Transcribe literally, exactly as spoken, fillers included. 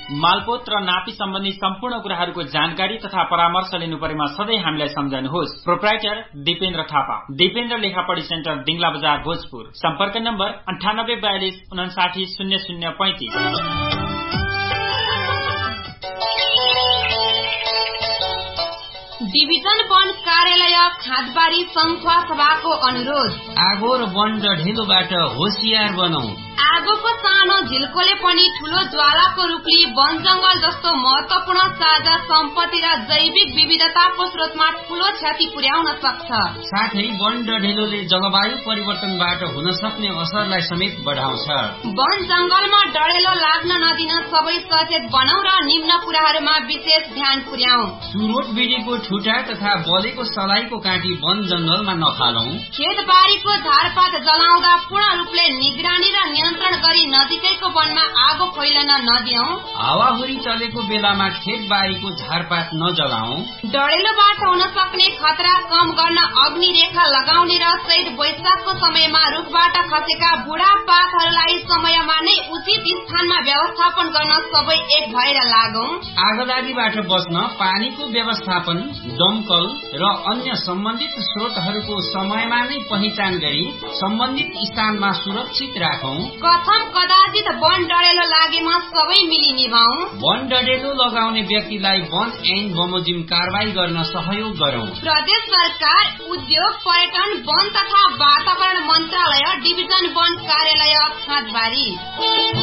मालपोत र नापी सम्बन्धी सम्पूर्ण कुराहरूको जानकारी तथा परामर्श लिनु परेमा सधैँ हामीलाई सम्झनुहोस्। प्रोप्राइटर दिपेन्द्र थापा, दिपेन्द्र लेखापढी सेन्टर, दिङला बजार, भोजपुर। सम्पर्क नम्बर अन्ठानब्बे बयालिस उनासाठी शून्य शून्य पैंतिस। डिभिजन वन कार्यालय खादबारी संखुवा सभाको अनुरोध। आगो र वन र ढेलोबाट होसियार बनौ। आगोको सानो झिल्कोले पनि ठूलो ज्वालाको रूपले वन जंगल जस्तो महत्वपूर्ण साझा सम्पत्ति र जैविक विविधताको स्रोतमा ठूलो क्षति पुर्याउन सक्छ। साथै वन र ढेलोले जलवायु परिवर्तनबाट हुन सक्ने असरलाई समेत बढाउँछ। वन जंगलमा डढेलो लाग्न नदिन सबै सचेत बनौ र निम्न कुराहरूमा विशेष ध्यान पुर्याउ। चुरोट बिडीको ठुटा तथा बलेको सलाईको काँटी वन जंगलमा नफालौ। खेतबारीको झारपात जलाउँदा पूर्ण रूपले निगरानी र नियन्त्रण गरी नजिकैको वनमा आगो फैलन नदियौ। हावाहुरी चलेको बेलामा खेतबारीको झारपात नजलाऊ। डढेलोबाट हुन सक्ने खतरा कम गर्न अग्नि रेखा लगाउने र चैत वैशाखको समयमा रुखबाट खसेका बुढा पातहरूलाई समयमा नै उचित स्थानमा व्यवस्थापन गर्न सबै एक भएर लागौं। आगलागीबाट बच्न पानीको व्यवस्थापन, दमकल र अन्य सम्बन्धित स्रोतहरूको समयमा नै पहिचान गरी सम्बन्धित स्थानमा सुरक्षित राखौं। कथम कदाचित वन डढेलो लागेमा सबै मिली निभाऊ। वन डढेलो लगाउने व्यक्तिलाई वन एन्ड बमोजिम कारवाही गर्न सहयोग गरौं। प्रदेश सरकार, उद्योग, पर्यटन, वन तथा वातावरण मन्त्रालय, डिभिजन वन कार्यालय खादबारी।